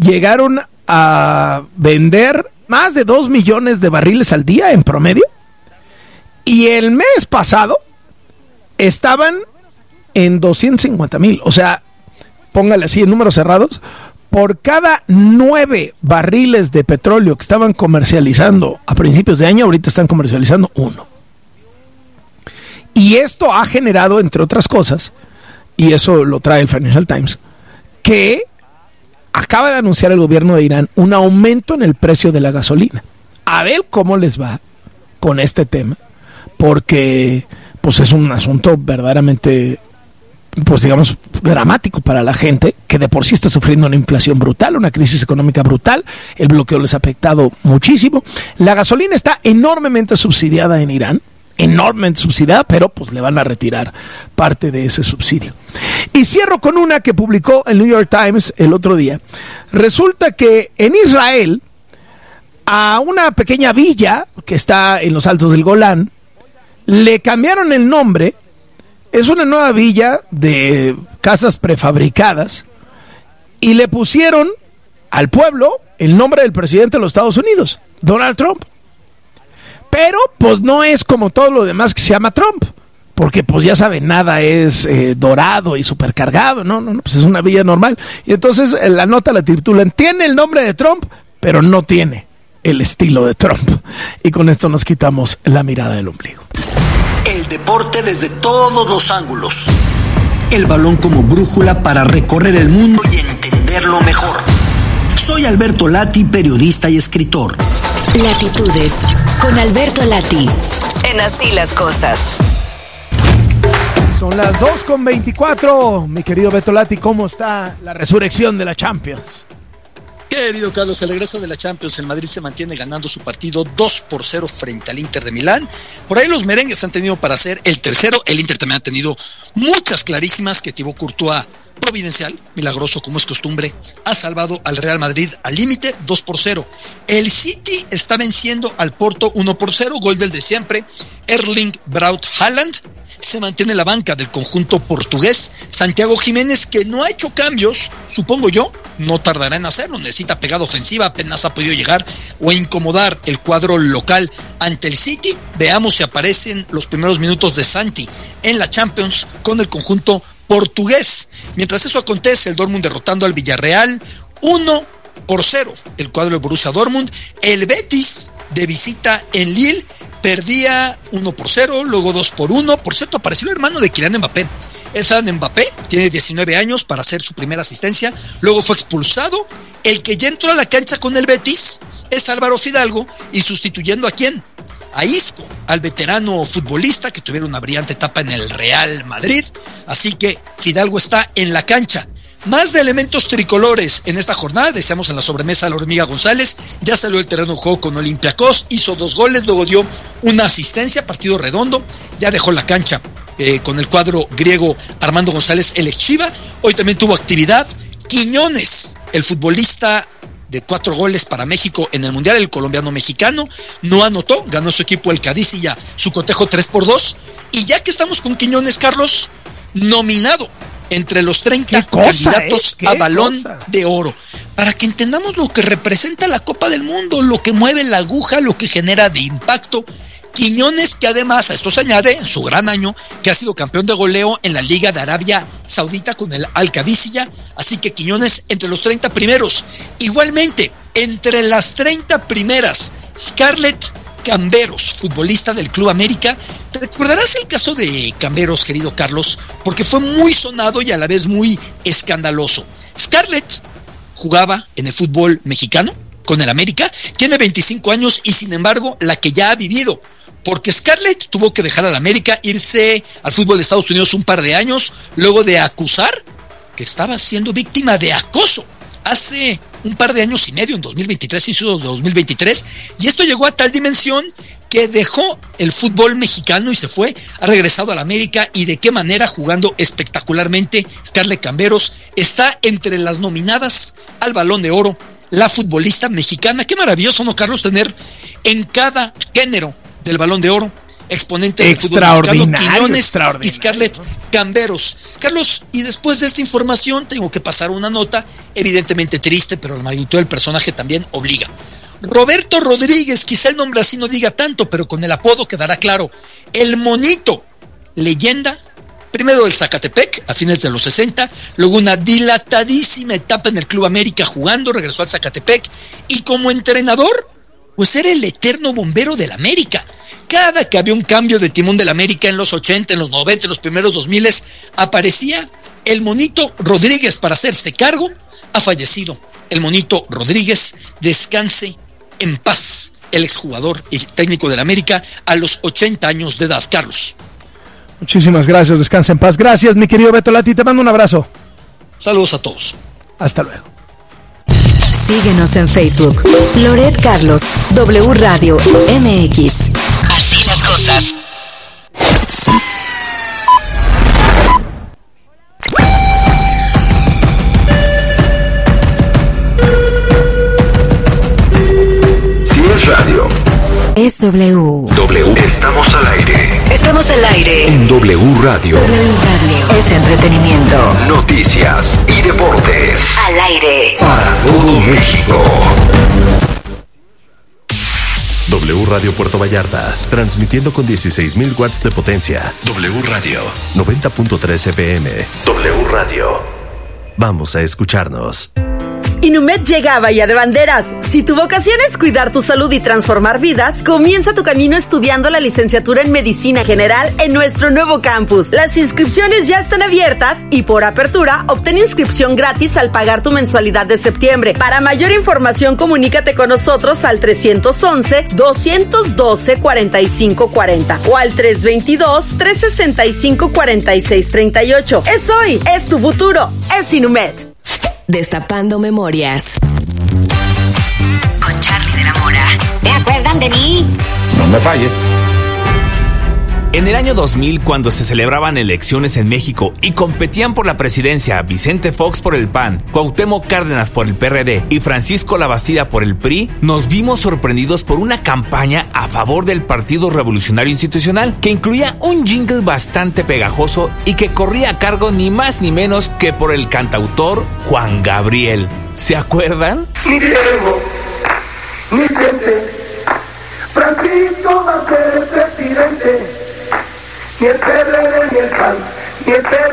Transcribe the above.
llegaron a vender más de 2 millones de barriles al día en promedio. Y el mes pasado estaban en 250,000. O sea, póngale así en números cerrados. Por cada 9 barriles de petróleo que estaban comercializando a principios de año, ahorita están comercializando 1. Y esto ha generado, entre otras cosas, y eso lo trae el Financial Times, que acaba de anunciar el gobierno de Irán un aumento en el precio de la gasolina. A ver cómo les va con este tema, porque pues es un asunto verdaderamente, pues digamos, dramático para la gente, que de por sí está sufriendo una inflación brutal, una crisis económica brutal. El bloqueo les ha afectado muchísimo. La gasolina está enormemente subsidiada en Irán, enormemente subsidiada, pero pues le van a retirar parte de ese subsidio. Y cierro con una que publicó el New York Times el otro día. Resulta que en Israel, a una pequeña villa que está en los altos del Golán, le cambiaron el nombre. Es una nueva villa de casas prefabricadas y le pusieron al pueblo el nombre del presidente de los Estados Unidos, Donald Trump. Pero pues no es como todo lo demás que se llama Trump, porque pues ya saben, nada es dorado y supercargado, no, pues es una villa normal. Y entonces la nota la titulan, tiene el nombre de Trump, pero no tiene el estilo de Trump. Y con esto nos quitamos la mirada del ombligo. El deporte desde todos los ángulos. El balón como brújula para recorrer el mundo y entenderlo mejor. Soy Alberto Lati, periodista y escritor. Latitudes con Alberto Lati. En Así las Cosas. Son las 2:24. Mi querido Beto Lati, ¿cómo está la resurrección de la Champions? Querido Carlos, el regreso de la Champions, el Madrid se mantiene ganando su partido 2-0 frente al Inter de Milán. Por ahí los merengues han tenido para hacer el tercero. El Inter también ha tenido muchas clarísimas que Thibaut Courtois, providencial, milagroso como es costumbre, ha salvado al Real Madrid al límite 2-0. El City está venciendo al Porto 1-0, gol del de siempre, Erling Braut Haaland. Se mantiene la banca del conjunto portugués. Santiago Jiménez, que no ha hecho cambios, supongo yo, no tardará en hacerlo, necesita pegada ofensiva, apenas ha podido llegar o incomodar el cuadro local ante el City. Veamos si aparecen los primeros minutos de Santi en la Champions con el conjunto portugués. Mientras eso acontece, el Dortmund derrotando al Villarreal 1-0, el cuadro del Borussia Dortmund. El Betis de visita en Lille perdía 1-0, luego 2-1. Por cierto, apareció el hermano de Kylian Mbappé. Ethan Mbappé tiene 19 años para hacer su primera asistencia, luego fue expulsado. El que ya entró a la cancha con el Betis es Álvaro Fidalgo, y sustituyendo ¿a quién? A Isco, al veterano futbolista que tuviera una brillante etapa en el Real Madrid. Así que Fidalgo está en la cancha. Más de elementos tricolores en esta jornada. Deseamos en la sobremesa a la Hormiga González. Ya salió el terreno de juego con Olympiacos, hizo 2 goles, luego dio una asistencia, partido redondo. Ya dejó la cancha con el cuadro griego Armando González, el ex Chiva. Hoy también tuvo actividad Quiñones, el futbolista de 4 goles para México en el Mundial, el colombiano mexicano, no anotó, ganó su equipo el Cádiz y ya su cotejo 3-2. Y ya que estamos con Quiñones, Carlos, nominado entre los 30 candidatos a Balón de Oro, para que entendamos lo que representa la Copa del Mundo, lo que mueve la aguja, lo que genera de impacto. Quiñones, que además a esto se añade en su gran año que ha sido campeón de goleo en la Liga de Arabia Saudita con el Al-Qadisiyah, así que Quiñones entre los 30 primeros. Igualmente, entre las 30 primeras, Scarlett Camberos, futbolista del Club América. ¿Recordarás el caso de Camberos, querido Carlos? Porque fue muy sonado y a la vez muy escandaloso. Scarlett jugaba en el fútbol mexicano con el América, tiene 25 años y sin embargo la que ya ha vivido, porque Scarlett tuvo que dejar al América, irse al fútbol de Estados Unidos un par de años, luego de acusar que estaba siendo víctima de acoso hace un par de años y medio, en 2023, inicio de 2023, y esto llegó a tal dimensión que dejó el fútbol mexicano y se fue, ha regresado a la América, y de qué manera, jugando espectacularmente. Scarlett Camberos está entre las nominadas al Balón de Oro, la futbolista mexicana. Qué maravilloso, ¿no, Carlos? Tener en cada género del Balón de Oro exponente del fútbol mexicano, Quiñones y Scarlett Camberos. Carlos, y después de esta información tengo que pasar una nota, evidentemente triste, pero la magnitud del personaje también obliga. Roberto Rodríguez, quizá el nombre así no diga tanto, pero con el apodo quedará claro. El Monito, leyenda, primero del Zacatepec a fines de los 60, luego una dilatadísima etapa en el Club América jugando, regresó al Zacatepec y como entrenador, pues era el eterno bombero del América. Cada que había un cambio de timón del América en los 80, en los 90, en los primeros 2000, aparecía el Monito Rodríguez para hacerse cargo. Ha fallecido el Monito Rodríguez, descanse en paz, el exjugador y técnico del América a los 80 años de edad. Carlos. Muchísimas gracias, descansa en paz. Gracias, mi querido Beto Lati, te mando un abrazo. Saludos a todos. Hasta luego. Síguenos en Facebook. Loret Carlos, W Radio MX. Así las cosas. Si es radio, es W. Estamos al aire. Estamos al aire. En W Radio. W Radio. Es entretenimiento. Noticias y deportes. Al aire. Para todo México. W Radio Puerto Vallarta, transmitiendo con 16,000 watts de potencia. W Radio 90.3 FM. W Radio. Vamos a escucharnos. Inumet llega a Bahía de Banderas. Si tu vocación es cuidar tu salud y transformar vidas, comienza tu camino estudiando la licenciatura en Medicina General en nuestro nuevo campus. Las inscripciones ya están abiertas y por apertura, obtén inscripción gratis al pagar tu mensualidad de septiembre. Para mayor información, comunícate con nosotros al 311-212-4540 o al 322-365-4638. Es hoy, es tu futuro, es Inumet. Destapando memorias. Con Charly de la Mora. ¿Te acuerdan de mí? No me falles. En el año 2000, cuando se celebraban elecciones en México y competían por la presidencia Vicente Fox por el PAN, Cuauhtémoc Cárdenas por el PRD y Francisco Labastida por el PRI, nos vimos sorprendidos por una campaña a favor del Partido Revolucionario Institucional que incluía un jingle bastante pegajoso y que corría a cargo ni más ni menos que por el cantautor Juan Gabriel. ¿Se acuerdan? Ni Guillermo, ni Vicente, Francisco va a ser el presidente. Ni el PRD, ni el PAN, ni el PRD